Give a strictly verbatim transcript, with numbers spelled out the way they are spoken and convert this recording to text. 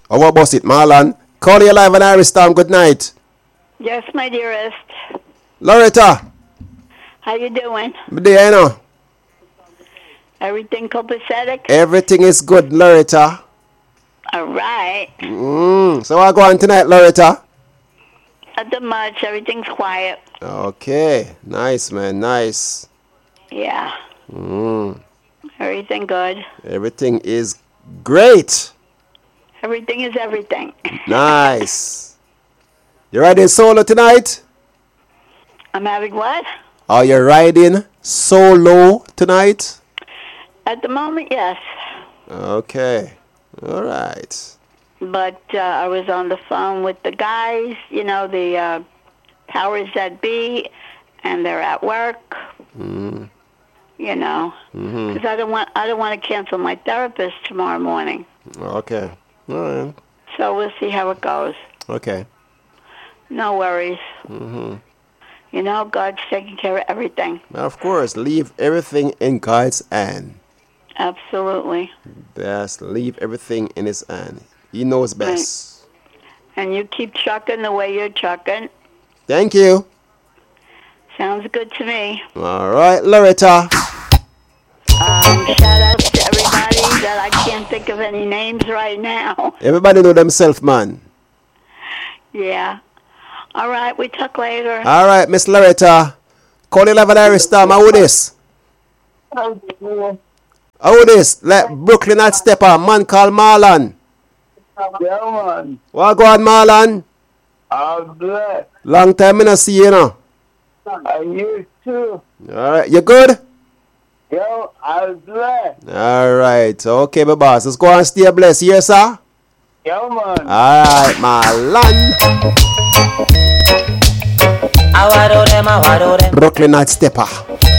How about it, Marlon? Call you live on Irish Storm. Good night. Yes, my dearest. Loretta. How you doing? Good day, you know. Everything copacetic? Everything is good, Loretta. All right. Mm. So I go on tonight, Loretta? Not much. Everything's quiet. Okay. Nice, man. Nice. Yeah. Mm. Everything good. Everything is great. Everything is everything. Nice. You riding solo tonight? I'm having what? Are you riding solo tonight? At the moment, yes. Okay. All right. But uh, I was on the phone with the guys, you know, the uh, powers that be, and they're at work. Mm. You know, because mm-hmm. I don't want I don't want to cancel my therapist tomorrow morning. Okay. All right. So we'll see how it goes. Okay. No worries. Mm-hmm. You know, God's taking care of everything. Of course, leave everything in God's hand. Absolutely. Best leave everything in His hand. He knows best. Right. And you keep trucking the way you're trucking. Thank you. Sounds good to me. All right, Loretta. Um, shout out to everybody that I can't think of any names right now. Everybody know themselves, man. Yeah. All right, we talk later. All right, Miss Loretta. Call eleven Irish Storm. How this? How this? Let Brooklyn at step on. Man called Marlon. Yeah, man. What go on, Marlon? I'm blessed. Long time I not see you now. And you too. All right, you good? Yo, I'm blessed. All right, okay, my boss. Let's go and stay blessed. Yes, sir? Yo, man. All right, Marlon. Brooklyn at stepper.